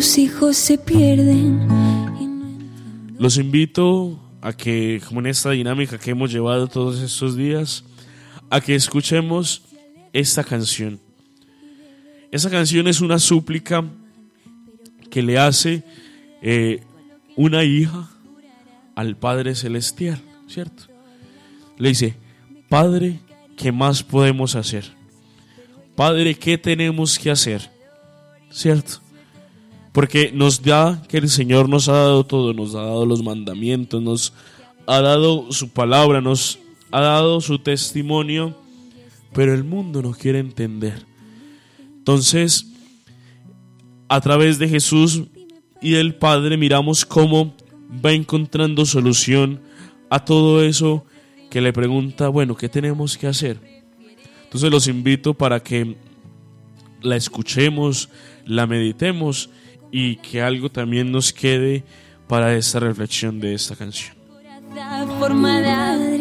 tus hijos se pierden. Los invito a que, como en esta dinámica que hemos llevado todos estos días, a que escuchemos esta canción. Esa canción es una súplica que le hace una hija al Padre Celestial, ¿cierto? Le dice: Padre, ¿qué más podemos hacer? Padre, ¿qué tenemos que hacer? ¿Cierto? Porque nos da que el Señor nos ha dado todo, nos ha dado los mandamientos, nos ha dado su palabra, nos ha dado su testimonio, pero el mundo no quiere entender. Entonces, a través de Jesús y del Padre miramos cómo va encontrando solución a todo eso que le pregunta, bueno, ¿qué tenemos que hacer? Entonces los invito para que la escuchemos, la meditemos y que algo también nos quede para esta reflexión de esta canción. Formada